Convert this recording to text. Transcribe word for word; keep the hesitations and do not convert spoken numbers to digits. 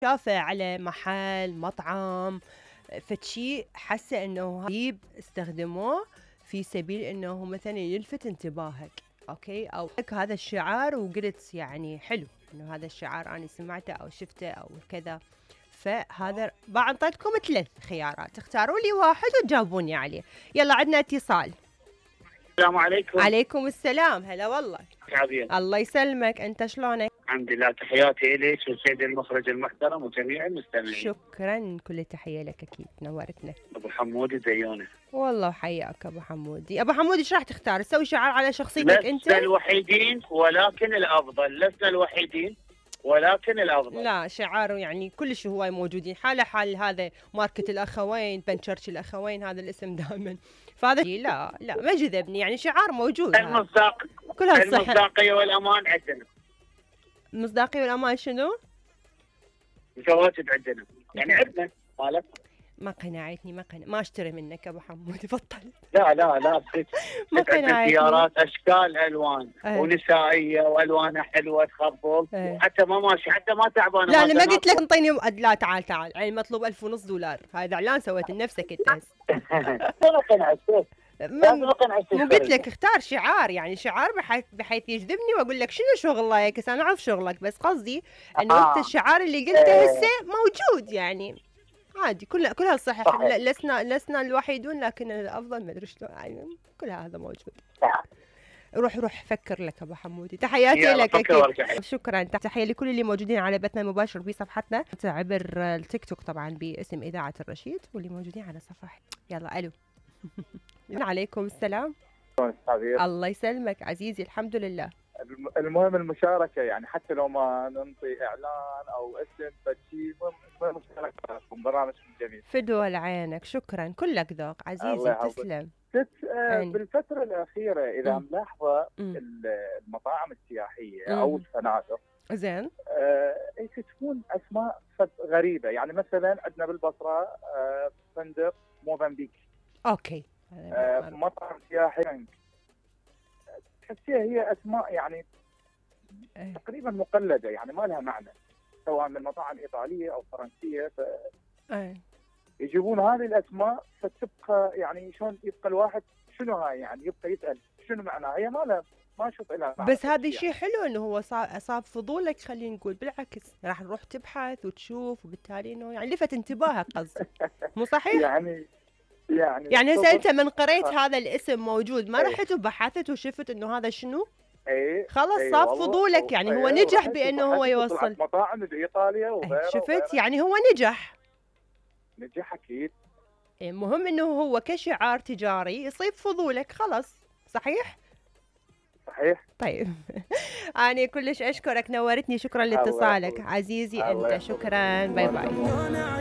شافه على محل مطعم فشي حاسه انه غريب استخدموه في سبيل انه مثلا يلفت انتباهك، اوكي، او هذا الشعار وقلت يعني حلو انه هذا الشعار انا سمعته او شفته او كذا. فهذا بعطيتكم ثلاث خيارات، اختاروا لي واحد وتجاوبوني عليه. يلا عندنا اتصال. السلام عليكم. عليكم السلام، هلا والله. عافية. الله يسلمك، انت شلونك؟ الحمد لله، تحياتي إليك والسيد المخرج المحترم وجميع المستمعين. شكرا، كل تحيه لك، اكيد نورتنا. ابو حمودي زيونه. والله حياك ابو حمودي. ابو حمودي ايش راح تختار؟ تسوي شعار على شخصيتك انت؟ لسنا الوحيدين ولكن الافضل، لسنا الوحيدين ولكن الافضل. لا، شعار يعني كلش هواي موجودين، حاله حال هذا ماركة الاخوين، بنشرش الاخوين، هذا الاسم دائما. فهذا لا لا ما جذبني، يعني شعار موجود. المصداق كلها المصداقية والامان عندنا. المصداقية والامان شنو؟ متواجد عندنا، يعني عندنا مالك. ما قنعتني، ما قنع ما اشتري منك ابو حمودي، بطل. لا لا لا ما قنعتني. سيارات اشكال الوان أه. ونسائيه والوانها حلوه تخبل. أه. حتى ما ماشي، حتى ما تعبانه. لا انا ما قلت لك انطيني. لا تعال تعال، يعني مطلوب ألف ونص دولار، هذا اعلان سويت لنفسك انت هسه. انا قنعت. مو قلت لك اختار شعار، يعني شعار بحيث بحيث يجذبني واقول لك شنو شغلك، بس انا اعرف شغلك، بس قصدي انه آه. انت الشعار اللي قلته هسه موجود، يعني عادي. كلها كلها صحيح, صحيح. لسنا لسنا الوحيدون لكن الافضل، ما ادري شلون، يعني كل هذا موجود. صح. روح روح فكر لك ابو حمودي. تحياتي لك اكيد. شكرا. تحيه لكل اللي موجودين على بثنا المباشر بصفحتنا عبر التيك توك طبعا باسم اذاعه الرشيد، واللي موجودين على صفحه. يلا الو. عليكم السلام. الله يسلمك عزيزي، الحمد لله. المهم المشاركه، يعني حتى لو ما ننطي اعلان او اسم فشي، المهم المشاركه. برنامج جميل. فدوى لعينك، شكرا، كلك ذوق عزيزي، تسلم. بالفتره الاخيره اذا ملاحظه المطاعم السياحيه مم. او الفنادق زين آه تكون اسماء غريبه، يعني مثلا عندنا بالبصره آه فندق موزمبيق. اوكي. آه مطعم سياحي، تحسيها هي اسماء يعني أيه. تقريبا مقلده، يعني ما لها معنى، سواء من مطاعم ايطاليه او فرنسيه. ف أيه. يجيبون هذه الاسماء فتبقى يعني شلون يبقى الواحد شنو هاي، يعني يبقى يسال شنو معناها، هي ما لها ما اشوف لها معنى. بس هذا شيء حلو انه هو صاب فضولك، خلينا نقول بالعكس راح نروح تبحث وتشوف، وبالتالي انه يعني لفت انتباهك، قصدي مو صحيح؟ يعني يعني يعني هسه انت من قريت هذا الاسم موجود ما رحت وبحثت وشفت انه هذا شنو؟ اي خلاص ايه صاب فضولك، يعني هو ايه نجح بانه هو يوصل مطاعم بايطاليا وغيره. شفت وغيره. يعني هو نجح. نجح اكيد. المهم انه هو كشعار تجاري يصيب فضولك، خلاص. صحيح؟ صحيح. طيب. أنا كلش أشكرك، نورتني، شكرا لاتصالك عزيزي أنت، شكرا، باي باي.